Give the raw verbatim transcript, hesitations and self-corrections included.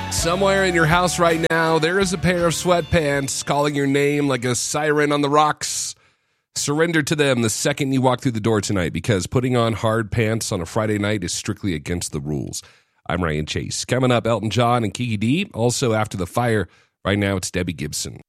Somewhere in your house right now, there is a pair of sweatpants calling your name like a siren on the rocks. Surrender to them the second you walk through the door tonight, because putting on hard pants on a Friday night is strictly against the rules. I'm Ryan Chase. Coming up, Elton John and Kiki D. Also, after the fire, right now it's Debbie Gibson.